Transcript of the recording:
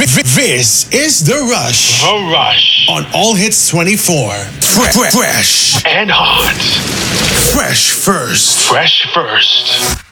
This is The Rush. The Rush. On All Hits 24. Fresh. And hot. Fresh first. Fresh first.